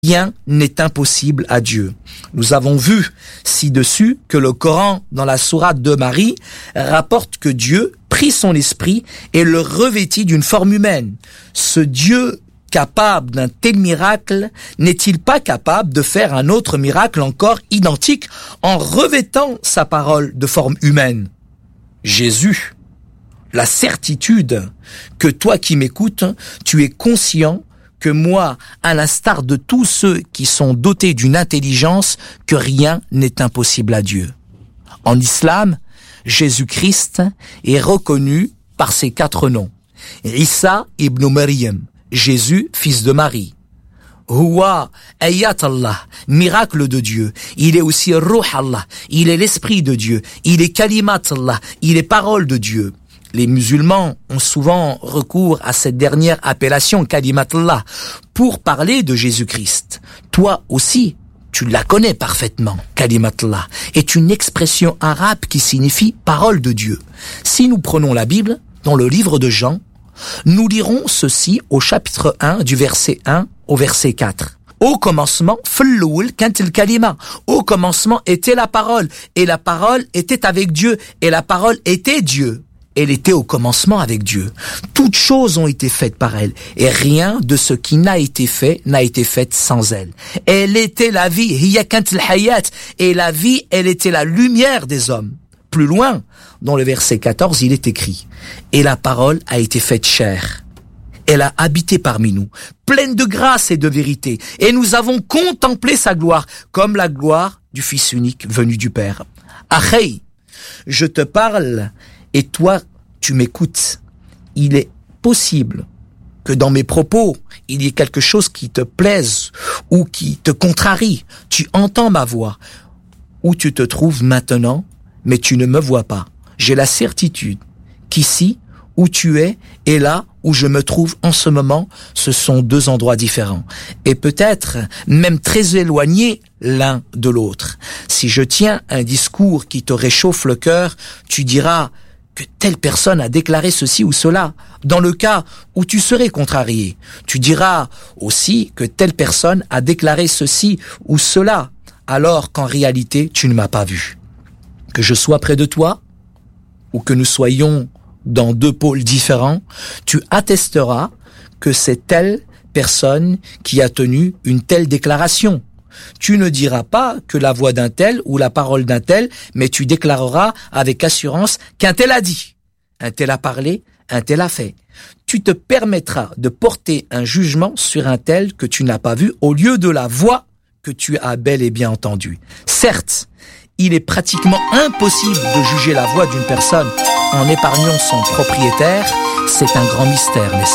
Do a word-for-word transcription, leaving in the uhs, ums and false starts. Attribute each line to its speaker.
Speaker 1: Rien n'est impossible à Dieu. Nous avons vu ci-dessus que le Coran, dans la sourate de Marie, rapporte que Dieu prit son esprit et le revêtit d'une forme humaine. Ce Dieu capable d'un tel miracle n'est-il pas capable de faire un autre miracle encore identique en revêtant sa parole de forme humaine? Jésus, la certitude que toi qui m'écoutes, tu es conscient que moi, à l'instar de tous ceux qui sont dotés d'une intelligence, que rien n'est impossible à Dieu. En islam, Jésus-Christ est reconnu par ses quatre noms. Isa ibn Maryam, Jésus, fils de Marie. Huwa ayat Allah, miracle de Dieu. Il est aussi Ruh Allah, il est l'esprit de Dieu. Il est Kalimat Allah, il est parole de Dieu. Les musulmans ont souvent recours à cette dernière appellation, Kalimat Allah, pour parler de Jésus-Christ. Toi aussi, tu la connais parfaitement. Kalimat Allah est une expression arabe qui signifie parole de Dieu. Si nous prenons la Bible, dans le livre de Jean, nous lirons ceci au chapitre un, du verset un au verset quatre. Au commencement, Falloul kantil kalima. Au commencement était la parole, et la parole était avec Dieu, et la parole était Dieu. Elle était au commencement avec Dieu. Toutes choses ont été faites par elle, et rien de ce qui n'a été fait n'a été fait sans elle. Elle était la vie, hiya kantil hayat, et la vie, elle était la lumière des hommes. Plus loin, dans le verset quatorze, il est écrit « Et la parole a été faite chair. Elle a habité parmi nous, pleine de grâce et de vérité, et nous avons contemplé sa gloire, comme la gloire du Fils unique venu du Père. » Achei, je te parle, et toi, tu m'écoutes. Il est possible que dans mes propos, il y ait quelque chose qui te plaise ou qui te contrarie. Tu entends ma voix. Où tu te trouves maintenant, mais tu ne me vois pas. J'ai la certitude qu'ici, où tu es, et là où je me trouve en ce moment, ce sont deux endroits différents. Et peut-être même très éloignés l'un de l'autre. Si je tiens un discours qui te réchauffe le cœur, tu diras que telle personne a déclaré ceci ou cela. Dans le cas où tu serais contrarié, tu diras aussi que telle personne a déclaré ceci ou cela, alors qu'en réalité, tu ne m'as pas vu. Que je sois près de toi, ou que nous soyons dans deux pôles différents, tu attesteras que c'est telle personne qui a tenu une telle déclaration. Tu ne diras pas que la voix d'un tel ou la parole d'un tel, mais tu déclareras avec assurance qu'un tel a dit, un tel a parlé, un tel a fait. Tu te permettras de porter un jugement sur un tel que tu n'as pas vu au lieu de la voix que tu as bel et bien entendue. Certes, il est pratiquement impossible de juger la voix d'une personne en épargnant son propriétaire. C'est un grand mystère, n'est-ce pas ?